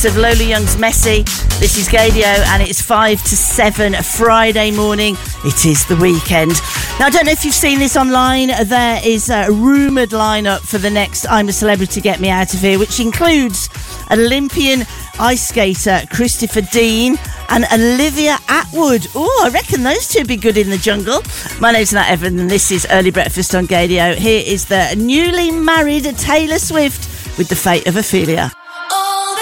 remix of Lola Young's Messy. This is Gadio, and it's 5 to 7 Friday morning. It is the weekend. Now, I don't know if you've seen this online. There is a rumoured lineup for the next I'm a Celebrity, Get Me Out of Here, which includes Olympian ice skater Christopher Dean and Olivia Atwood. Oh, I reckon those two would be good in the jungle. My name's Nat Evan, and this is Early Breakfast on Gadio. Here is the newly married Taylor Swift with The Fate of Ophelia.